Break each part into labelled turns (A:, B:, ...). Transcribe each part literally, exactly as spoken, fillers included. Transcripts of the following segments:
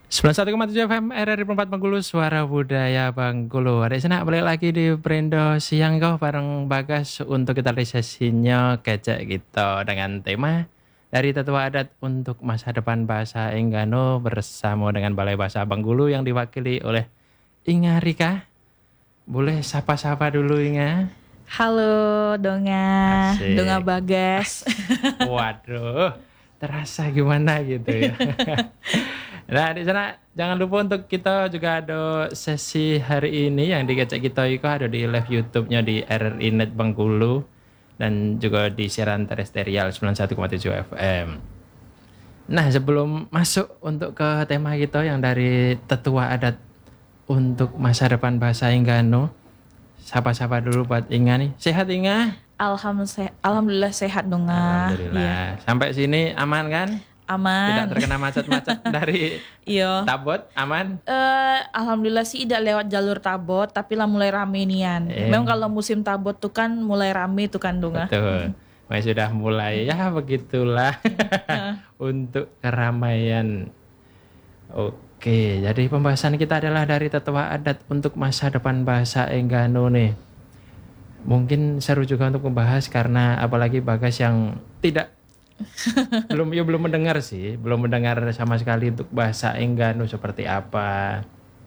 A: sembilan puluh satu koma tujuh F M R R I Perempat Bengkulu, Suara Budaya Bengkulu. Adik sana balik lagi di Brendo Siang kau bareng Bagas untuk kita di sesinya kecek gitu dengan tema dari tetua adat untuk masa depan bahasa Enggano bersama dengan Balai Bahasa Bengkulu yang diwakili oleh Inga Rika. Boleh sapa-sapa dulu Inga.
B: Halo Donga,
A: Asik.
B: Donga Bagas.
A: Waduh, terasa gimana gitu ya. Nah di sana jangan lupa untuk kita juga ada sesi hari ini yang dikecek kita itu ada di live YouTube-nya di R R I Net Bengkulu dan juga di siaran terestrial sembilan puluh satu koma tujuh F M. Nah sebelum masuk untuk ke tema kita yang dari tetua adat untuk masa depan bahasa Enggano, sapa-sapa dulu buat Inga nih. Sehat Inga?
B: Alhamdulillah, Alhamdulillah sehat Donga.
A: Alhamdulillah. Ya. Sampai sini aman kan?
B: Aman.
A: Tidak terkena macet-macet dari
B: Iya.
A: Tabot, aman?
B: Uh, Alhamdulillah sih tidak lewat jalur Tabot, tapi lah mulai rame nian. Eh. Memang kalau musim Tabot tuh kan mulai rame tuh kan Donga.
A: Betul. Mas sudah mulai ya begitulah untuk keramaian. Oke, jadi pembahasan kita adalah dari tetua adat untuk masa depan bahasa Enggano nih. Mungkin seru juga untuk membahas karena apalagi Bagas yang tidak belum ya belum mendengar sih, belum mendengar sama sekali untuk bahasa Enggano seperti apa.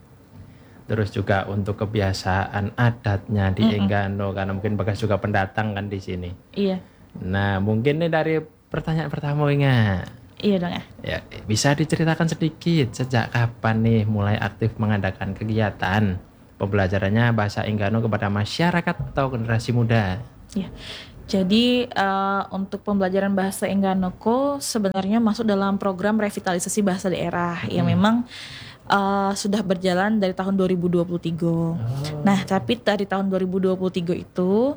A: Terus juga untuk kebiasaan adatnya di Mm-mm. Enggano karena mungkin Bagas juga pendatang kan di sini.
B: Iya.
A: Nah, mungkin nih dari pertanyaan pertama Inga.
B: Iya dong ya.
A: Ya, bisa diceritakan sedikit sejak kapan nih mulai aktif mengadakan kegiatan pembelajarannya bahasa Enggano kepada masyarakat atau generasi muda?
B: Iya. Jadi uh, untuk pembelajaran bahasa Engganoko sebenarnya masuk dalam program revitalisasi bahasa daerah hmm. yang memang uh, sudah berjalan dari tahun dua ribu dua puluh tiga. Oh. Nah, tapi dari tahun dua ribu dua puluh tiga itu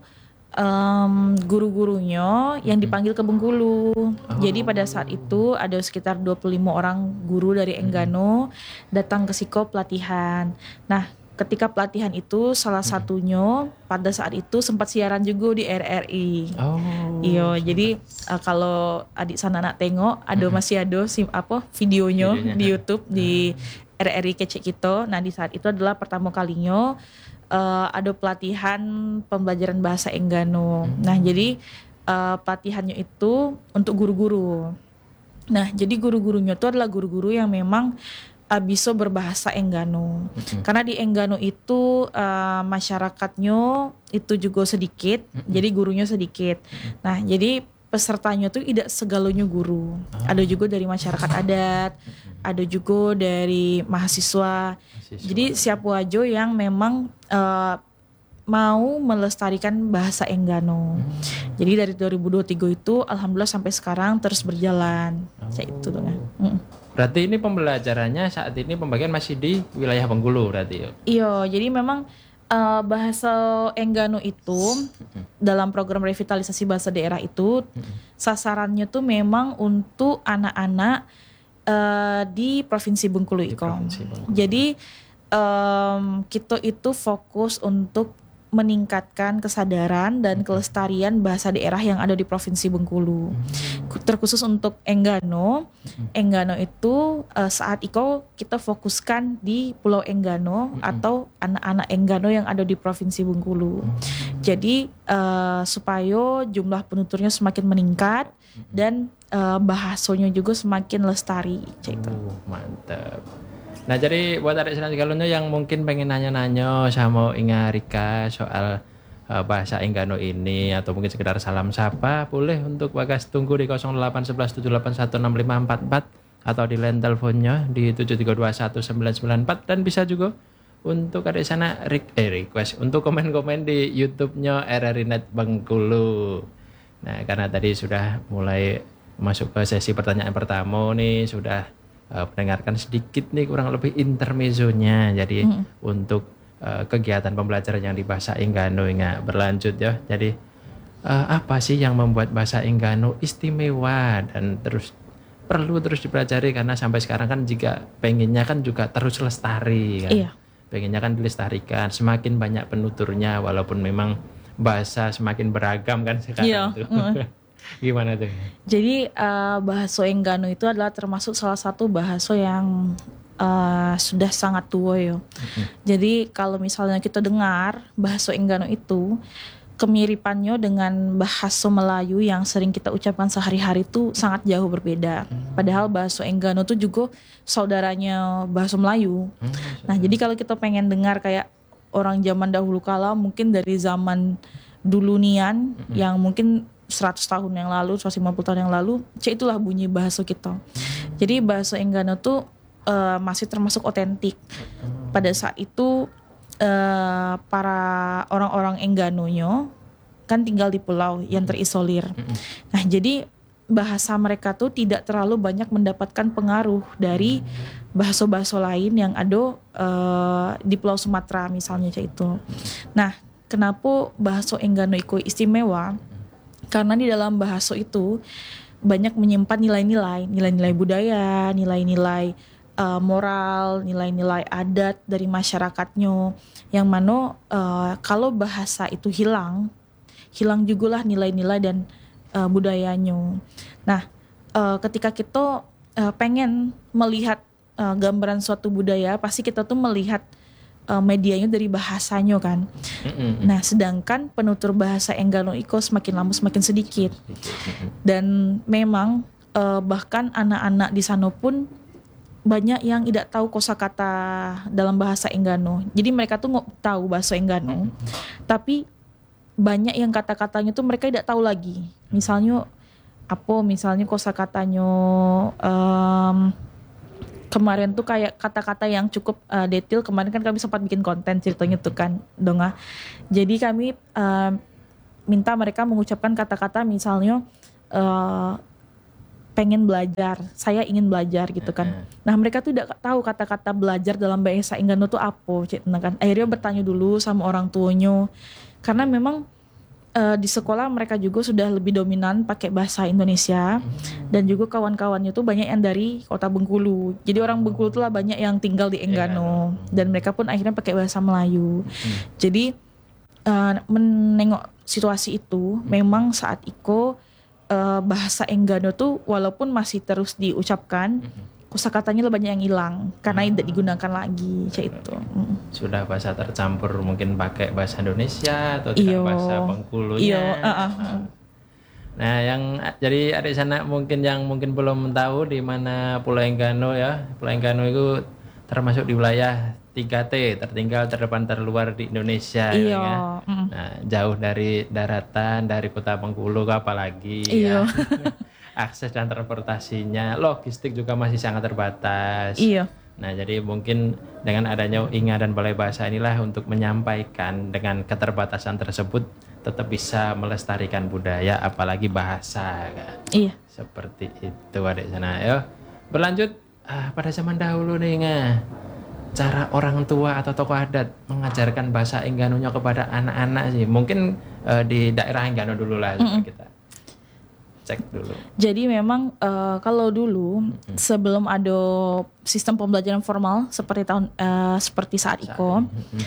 B: um, guru-gurunya yang dipanggil ke Bengkulu. Oh. Jadi pada saat itu ada sekitar dua puluh lima orang guru dari Enggano hmm. datang ke Siko pelatihan. Nah, ketika pelatihan itu salah satunya pada saat itu sempat siaran juga di R R I. Oh. Iya, jadi uh, kalau adik sana nak tengok ada masih ada sim apa videonya, videonya di YouTube di R R I kecek kita. Nah, di saat itu adalah pertama kalinya uh, ada pelatihan pembelajaran bahasa Enggano. Hmm. Nah, jadi uh, pelatihannya itu untuk guru-guru. Nah, jadi guru-gurunya itu adalah guru-guru yang memang bisa berbahasa Enggano. Mm-hmm. Karena di Enggano itu uh, masyarakatnya itu juga sedikit, mm-hmm. jadi gurunya sedikit. Mm-hmm. Nah, jadi pesertanya tuh tidak segalanya guru. Oh. Ada juga dari masyarakat adat, mm-hmm. ada juga dari mahasiswa. mahasiswa. Jadi siapa aja yang memang uh, mau melestarikan bahasa Enggano. Hmm. Jadi dari dua ribu dua puluh tiga itu alhamdulillah sampai sekarang terus berjalan. Oh. Kayak itu tuh kan. Mm.
A: Berarti ini pembelajarannya saat ini pembagian masih di wilayah Bengkulu berarti ya?
B: Iya, jadi memang uh, bahasa Enggano itu hmm. dalam program revitalisasi bahasa daerah itu hmm. sasarannya tuh memang untuk anak-anak uh, di Provinsi Bengkulu Ikom. Jadi um, kita itu fokus untuk meningkatkan kesadaran dan kelestarian bahasa daerah yang ada di Provinsi Bengkulu. Hmm. Terkhusus untuk Enggano, hmm. Enggano itu uh, saat itu kita fokuskan di Pulau Enggano hmm. atau anak-anak Enggano yang ada di Provinsi Bengkulu. Hmm. Jadi uh, supaya jumlah penuturnya semakin meningkat hmm. dan uh, bahasanya juga semakin lestari.
A: Oh, mantap. Nah jadi buat adik senang galonnya yang mungkin pengen nanya-nanya sama Inga Rika soal uh, bahasa Enggano ini atau mungkin sekedar salam sapa, boleh untuk Bagas tunggu di nol delapan satu satu tujuh delapan satu enam lima empat empat atau di line teleponnya di tujuh tiga dua satu sembilan sembilan empat dan bisa juga untuk adik sana eh, request untuk komen-komen di YouTube-nya R R I Net Bengkulu. Nah karena tadi sudah mulai masuk ke sesi pertanyaan pertama nih, sudah Uh, mendengarkan sedikit nih kurang lebih intermezzonya. Jadi mm. untuk uh, kegiatan pembelajaran yang di bahasa Enggano Inga berlanjut ya. Jadi uh, apa sih yang membuat bahasa Enggano istimewa dan terus perlu terus dipelajari karena sampai sekarang kan jika pengennya kan juga terus lestari kan. Iya. Pengennya kan dilestarikan, semakin banyak penuturnya walaupun memang bahasa semakin beragam kan sekarang iya. tuh. Mm. Gimana tuh?
B: Jadi uh, bahasa Enggano itu adalah termasuk salah satu bahasa yang uh, sudah sangat tua ya.
A: Mm-mm.
B: Jadi kalau misalnya kita dengar bahasa Enggano itu kemiripannya dengan bahasa Melayu yang sering kita ucapkan sehari-hari itu sangat jauh berbeda. Padahal bahasa Enggano itu juga saudaranya bahasa Melayu.
A: Hmm,
B: Nah, jadi kalau kita pengen dengar kayak orang zaman dahulu kala, mungkin dari zaman dulu nian yang mungkin seratus tahun yang lalu, seratus lima puluh tahun yang lalu, cek itulah bunyi bahasa kita. Jadi bahasa Enggano tuh eh, masih termasuk otentik. Pada saat itu eh, para orang-orang Engganonya kan tinggal di pulau yang terisolir. Nah, jadi bahasa mereka tuh tidak terlalu banyak mendapatkan pengaruh dari bahasa-bahasa lain yang ada eh, di Pulau Sumatera misalnya kayak itu. Nah, kenapa bahasa Enggano itu istimewa? Karena di dalam bahasa itu banyak menyimpan nilai-nilai, nilai-nilai budaya, nilai-nilai uh, moral, nilai-nilai adat dari masyarakatnya. Yang mana uh, kalau bahasa itu hilang, hilang juga lah nilai-nilai dan uh, budayanya. Nah, uh, ketika kita uh, pengen melihat uh, gambaran suatu budaya, pasti kita tuh melihat uh, medianya dari bahasanya kan.
A: Mm-mm.
B: Nah, sedangkan penutur bahasa Enggano Iko semakin lama semakin sedikit. Dan memang uh, bahkan anak-anak di sana pun banyak yang tidak tahu kosakata dalam bahasa Enggano. Jadi mereka tuh nggak tahu bahasa Enggano, tapi banyak yang kata-katanya tuh mereka tidak tahu lagi. Misalnya apa? Misalnya kosakatanya um, kemarin tuh kayak kata-kata yang cukup uh, detail. Kemarin kan kami sempat bikin konten ceritanya tuh kan, Donga. Jadi kami uh, minta mereka mengucapkan kata-kata misalnya uh, pengen belajar, saya ingin belajar gitu kan. Nah, mereka tuh tidak tahu kata-kata belajar dalam bahasa Enggano tuh apa, nah kan. Akhirnya bertanya dulu sama orang tuanya. Karena memang uh, di sekolah mereka juga sudah lebih dominan pakai bahasa Indonesia, dan juga kawan-kawannya tuh banyak yang dari kota Bengkulu. Jadi orang Bengkulu tuh lah banyak yang tinggal di Enggano, dan mereka pun akhirnya pakai bahasa Melayu. Jadi uh, menengok situasi itu, memang saat itu uh, bahasa Enggano tuh walaupun masih terus diucapkan, kosakatanya banyak yang hilang karena tidak digunakan lagi kayak itu. Mm.
A: Sudah bahasa tercampur, mungkin pakai bahasa Indonesia atau tidak
B: Iyo.
A: bahasa Bengkulunya.
B: Iyo, uh-uh.
A: Nah, yang jadi adik sana mungkin yang mungkin belum tahu di mana Pulau Enggano ya. Pulau Enggano itu termasuk di wilayah tiga T, tertinggal, terdepan, terluar di Indonesia.
B: Iyo.
A: Ya.
B: Mm.
A: Nah, jauh dari daratan, dari kota Bengkulu apalagi
B: Iyo.
A: ya. Akses dan transportasinya, logistik juga masih sangat terbatas.
B: Iyo.
A: Nah, jadi mungkin dengan adanya I N G A dan Balai Bahasa inilah untuk menyampaikan dengan keterbatasan tersebut tetap bisa melestarikan budaya apalagi bahasa kan.
B: Iya.
A: Seperti itu adik sana. Yo, berlanjut ah, pada zaman dahulu nih nggak, cara orang tua atau tokoh adat mengajarkan bahasa Engganonya kepada anak-anak sih. Mungkin eh, di daerah Enggano dulu lah
B: Mm-mm.
A: kita cek dulu.
B: Jadi memang uh, kalau dulu mm-hmm. sebelum ada sistem pembelajaran formal seperti tahun uh, seperti saat Iko, mm-hmm.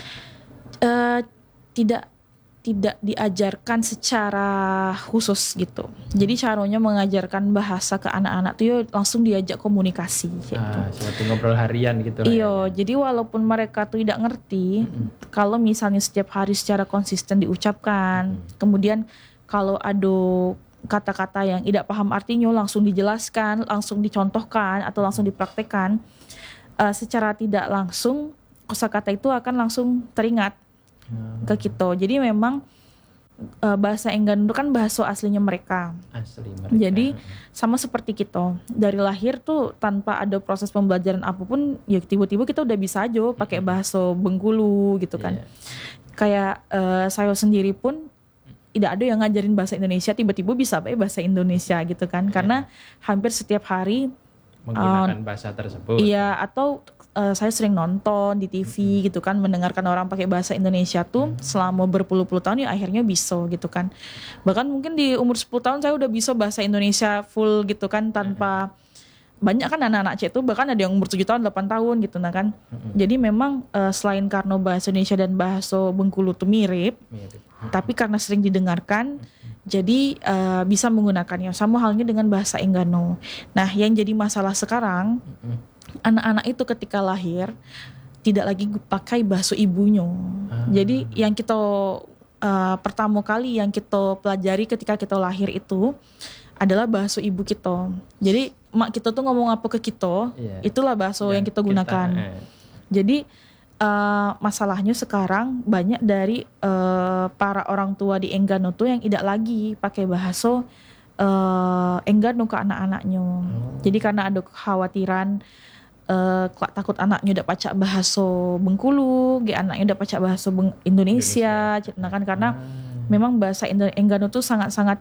B: uh, tidak tidak diajarkan secara khusus gitu. Jadi caranya mengajarkan bahasa ke anak-anak tuh ya langsung diajak komunikasi gitu.
A: Ah, suatu ngobrol harian gitu lah.
B: Iya,
A: Ya.
B: jadi walaupun mereka tuh tidak ngerti, mm-hmm. kalau misalnya setiap hari secara konsisten diucapkan, mm-hmm. kemudian kalau ada kata-kata yang tidak paham artinya langsung dijelaskan, langsung dicontohkan atau langsung dipraktekkan, uh, secara tidak langsung kosakata itu akan langsung teringat hmm. ke kita. Jadi memang uh, bahasa Enggano itu kan bahasa aslinya mereka.
A: Asli mereka.
B: Jadi sama seperti kita dari lahir tuh tanpa ada proses pembelajaran apapun, ya tiba-tiba kita udah bisa aja pakai bahasa Bengkulu gitu kan. Yeah. Kayak uh, saya sendiri pun tidak ada yang ngajarin bahasa Indonesia, tiba-tiba bisa pakai bahasa Indonesia gitu kan, karena hampir setiap hari
A: menggunakan uh, bahasa tersebut.
B: Iya, atau uh, saya sering nonton di T V hmm. gitu kan, mendengarkan orang pakai bahasa Indonesia tuh hmm. selama berpuluh-puluh tahun ya akhirnya bisa gitu kan. Bahkan mungkin di umur sepuluh tahun saya udah bisa bahasa Indonesia full gitu kan, tanpa hmm. banyak kan anak-anak cek tuh bahkan ada yang umur tujuh tahun, delapan tahun gitu nah kan. Hmm. Jadi memang uh, selain karena bahasa Indonesia dan bahasa Bengkulu tuh mirip, mirip. Tapi karena sering didengarkan, mm-hmm. jadi uh, bisa menggunakannya. Sama halnya dengan bahasa Enggano. Nah, yang jadi masalah sekarang, mm-hmm. anak-anak itu ketika lahir tidak lagi pakai bahasa ibunya.
A: Ah.
B: Jadi yang kita uh, pertama kali yang kita pelajari ketika kita lahir itu adalah bahasa ibu kita. Jadi mak kita tuh ngomong apa ke kita,
A: Iya.
B: itulah bahasa yang,
A: Yang
B: kita gunakan.
A: eh.
B: Jadi uh, masalahnya sekarang banyak dari uh, para orang tua di Enggano tuh yang tidak lagi pakai bahasa uh, Enggano ke anak-anaknya. Jadi karena ada kekhawatiran uh, takut anaknya udah pacak bahasa Bengkulu, ge anaknya udah pacak bahasa Beng- Indonesia,
A: Indonesia.
B: nah kan karena
A: Ah.
B: memang bahasa Indo- Enggano tuh sangat-sangat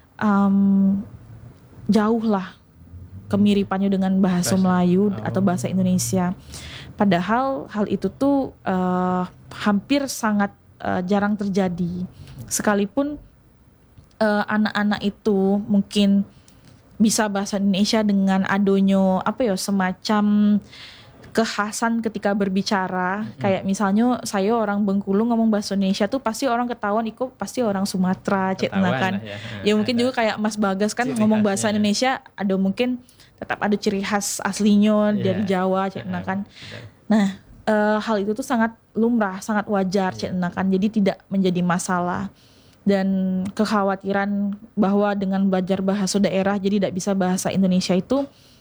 B: um, jauh lah kemiripannya dengan bahasa
A: Bahasa-
B: Melayu
A: oh.
B: atau bahasa Indonesia. Padahal hal itu tuh uh, hampir sangat uh, jarang terjadi. Sekalipun uh, anak-anak itu mungkin bisa bahasa Indonesia dengan adonyo apa ya semacam kekhasan ketika berbicara.
A: Mm-hmm.
B: Kayak misalnya saya orang Bengkulu ngomong bahasa Indonesia tuh pasti orang ketahuan Iko pasti orang Sumatera, cek
A: Ketahuan
B: kan.
A: lah ya.
B: Ya mungkin
A: Ada
B: juga kayak Mas Bagas kan
A: ciri
B: ngomong bahasa
A: khasnya.
B: Indonesia ada mungkin tetap ada ciri khas aslinya
A: Iya.
B: dari Jawa, cek
A: Ah,
B: kan.
A: betul.
B: Nah, eh, hal itu tuh sangat lumrah, sangat wajar, cek kan. Jadi tidak menjadi masalah. Dan kekhawatiran bahwa dengan belajar bahasa daerah jadi tidak bisa bahasa Indonesia itu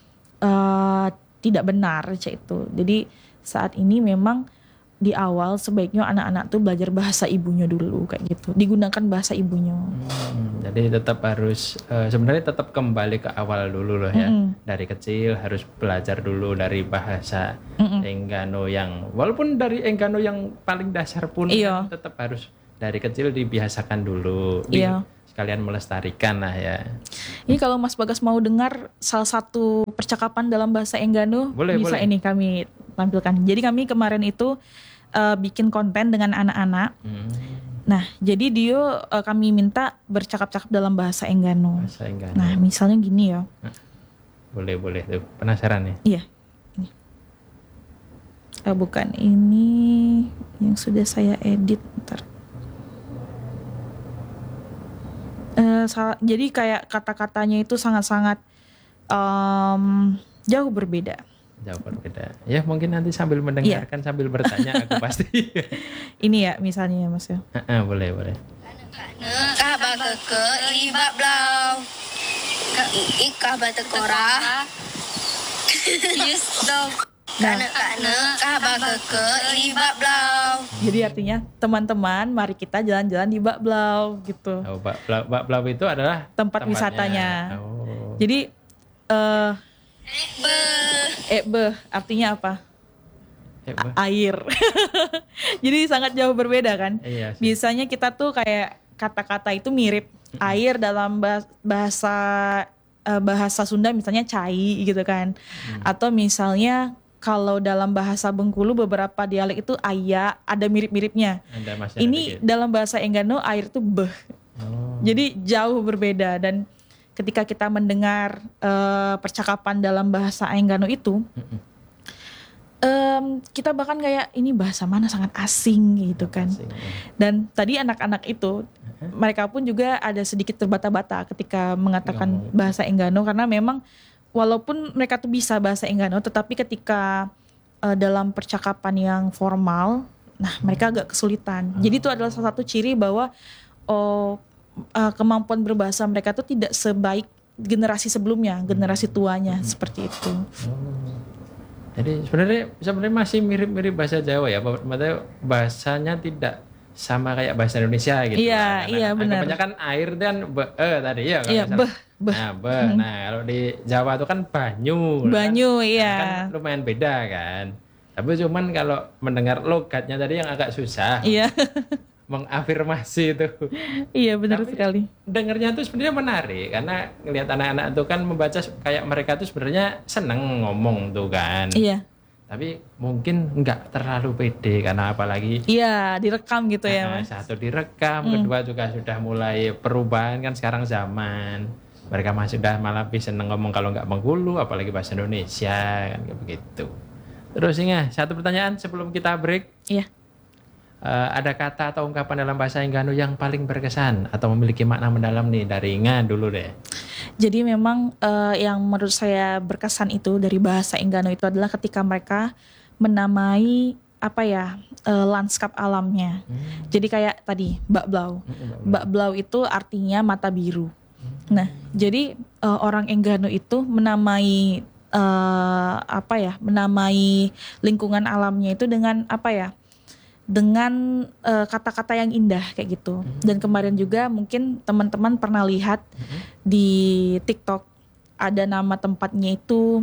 B: eh, tidak benar, cek itu. Jadi saat ini memang di awal sebaiknya anak-anak tuh belajar bahasa ibunya dulu kayak gitu. Digunakan bahasa ibunya.
A: Hmm, jadi tetap harus eh, sebenarnya tetap kembali ke awal dulu loh ya.
B: Mm-mm.
A: Dari kecil harus belajar dulu dari bahasa
B: Mm-mm.
A: Enggano yang walaupun dari Enggano yang paling dasar pun
B: Iya.
A: kan tetap harus dari kecil dibiasakan dulu. Di-
B: Iya.
A: Sekalian melestarikan lah ya.
B: Ini kalau Mas Bagas mau dengar salah satu percakapan dalam bahasa Enggano,
A: Boleh,
B: bisa
A: boleh.
B: ini kami tampilkan. Jadi kami kemarin itu uh, bikin konten dengan anak-anak.
A: Hmm,
B: Nah, jadi dia uh, kami minta bercakap-cakap dalam bahasa Enggano.
A: bahasa Enggano.
B: Nah, misalnya gini ya.
A: Boleh boleh tuh. Penasaran ya?
B: Iya. Ini. Uh, bukan ini yang sudah saya edit. Ntar. Uh, sa- jadi kayak kata-katanya itu sangat-sangat um, jauh berbeda.
A: Jauh berbeda. Ya mungkin nanti sambil mendengarkan sambil bertanya aku pasti.
B: Ini ya misalnya ya Mas ya.
A: Ah, boleh boleh.
C: Kah ba ke iba blau. Ikah ba tekora. Yes dong. Kana kana kah ba ke iba blau.
B: Jadi artinya teman-teman mari kita jalan-jalan di Bak Blau gitu.
A: Oh, Bak Blau, Bak Blau itu adalah
B: Tempat
A: tempatnya.
B: wisatanya.
A: Oh.
B: Jadi eh
C: Be.
B: eh beh artinya apa?
A: Eh, Bak.
B: Air. Jadi sangat jauh berbeda kan?
A: Iya sih.
B: Biasanya kita tuh kayak kata-kata itu mirip. Air dalam bah- bahasa eh, bahasa Sunda misalnya cai gitu kan. Atau misalnya kalau dalam bahasa Bengkulu beberapa dialek itu aya ada mirip-miripnya.
A: Anda masih ada
B: Ini
A: dikit.
B: dalam bahasa Enggano air tuh beh.
A: Oh.
B: Jadi jauh berbeda dan ketika kita mendengar eh, percakapan dalam bahasa Enggano itu
A: Mm-mm.
B: em, kita bahkan kayak ini bahasa mana sangat asing gitu kan.
A: Asing, ya.
B: Dan tadi anak-anak itu mereka pun juga ada sedikit terbata-bata ketika mengatakan
A: Ngomong.
B: bahasa Enggano karena memang walaupun mereka tuh bisa bahasa Enggano tetapi ketika eh, dalam percakapan yang formal nah mereka agak kesulitan. Jadi itu adalah salah satu ciri bahwa oh eh, kemampuan berbahasa mereka tuh tidak sebaik generasi sebelumnya, generasi tuanya seperti itu.
A: Oh. Jadi sebenarnya sebenarnya masih mirip-mirip bahasa Jawa ya. Maksudnya bahasanya tidak sama kayak bahasa Indonesia gitu.
B: Iya,
A: Karena
B: iya, benar.
A: anggapannya kan air dan be eh tadi ya. kalau
B: Iya,
A: misalnya.
B: beh, beh.
A: Nah, beh. Nah, kalau di Jawa itu kan banyu.
B: Banyu,
A: kan,
B: iya.
A: Kan lumayan beda kan. Tapi cuman kalau mendengar logatnya tadi yang agak susah.
B: Iya.
A: Mengafirmasi itu.
B: Iya benar
A: Tapi
B: sekali.
A: dengernya tuh sebenarnya menarik karena ngelihat anak-anak tuh kan membaca kayak mereka tuh sebenarnya seneng ngomong tuh kan.
B: Iya.
A: Tapi mungkin nggak terlalu pede karena apalagi
B: Iya, direkam gitu ya,
A: nah,
B: Mas.
A: satu direkam, kedua juga sudah mulai perubahan kan sekarang zaman. Mereka masih sudah malah lebih seneng ngomong kalau nggak Bengkulu apalagi bahasa Indonesia kan kayak begitu. Terus ingat satu pertanyaan sebelum kita break.
B: Iya.
A: uh, ada kata atau ungkapan dalam bahasa Enggano yang paling berkesan atau memiliki makna mendalam nih dari Inga dulu deh.
B: Jadi memang uh, yang menurut saya berkesan itu dari bahasa Enggano itu adalah ketika mereka menamai apa ya uh, lanskap alamnya. Hmm. Jadi kayak tadi Mbak Blau. Hmm, Mbak Blau itu artinya mata biru. Hmm. Nah, jadi uh, orang Enggano itu menamai uh, apa ya? Menamai lingkungan alamnya itu dengan apa ya? Dengan uh, kata-kata yang indah kayak gitu. Hmm. Dan kemarin juga mungkin teman-teman pernah lihat hmm. di TikTok ada nama tempatnya itu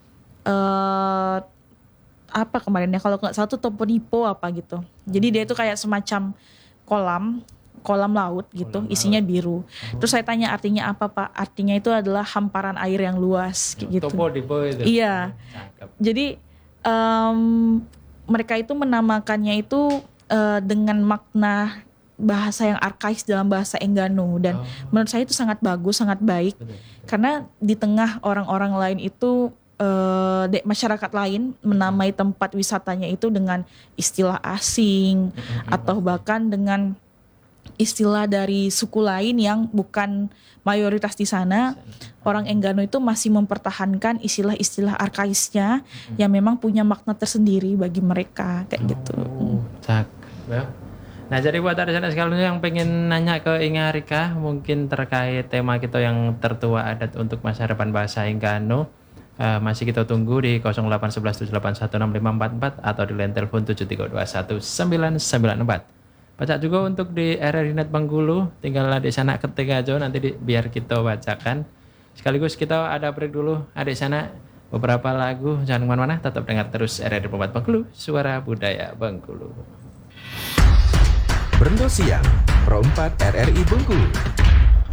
B: uh, apa kemarin ya, kalau nggak salah tuh Toponipo apa gitu. Jadi dia itu kayak semacam kolam, kolam laut gitu, kolam isinya laut. Biru. Oh. Terus saya tanya artinya apa Pak? Artinya itu adalah hamparan air yang luas kayak gitu.
A: Toponipo itu.
B: Iya. Cakep. Jadi um, mereka itu menamakannya itu uh, dengan makna bahasa yang arkais dalam bahasa Enggano dan oh. menurut saya itu sangat bagus, sangat baik. Betul, betul. Karena di tengah orang-orang lain itu Uh, de, masyarakat lain menamai tempat wisatanya itu dengan istilah asing mm-hmm. atau bahkan dengan istilah dari suku lain yang bukan mayoritas di sana. Orang Enggano itu masih mempertahankan istilah-istilah arkaisnya mm-hmm. yang memang punya makna tersendiri bagi mereka kayak oh, gitu.
A: Cakep. Nah, jadi buat adik-adik sekalian yang pengen nanya ke Inga Rika mungkin terkait tema kita yang tertua adat untuk masa depan bahasa Enggano, Uh, masih kita tunggu di nol delapan satu satu tujuh delapan satu enam lima empat empat atau di line telepon tujuh tiga dua satu sembilan sembilan empat. Baca juga untuk di R R I Net Bengkulu, tinggal di sana ketik aja nanti di, biar kita bacakan. Sekaligus kita ada break dulu, adik sana beberapa lagu, jangan kemana-mana, tetap dengar terus R R I Net Bengkulu, suara budaya Bengkulu.
D: Berendo siang, Pro empat R R I Bengkulu.